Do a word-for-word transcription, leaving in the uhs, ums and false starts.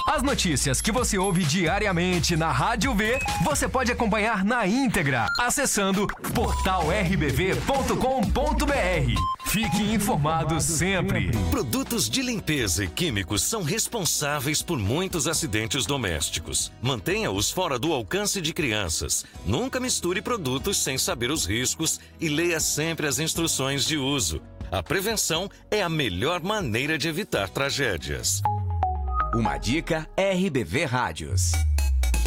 As notícias que você ouve diariamente na Rádio V, você pode acompanhar na íntegra, acessando portal r b v ponto com ponto b r. Fique informado sempre. Produtos de limpeza e químicos são responsáveis por muitos acidentes domésticos. Mantenha-os fora do alcance de crianças. Nunca misture produtos sem saber os riscos e leia sempre as instruções de uso. A prevenção é a melhor maneira de evitar tragédias. Uma dica R B V Rádios.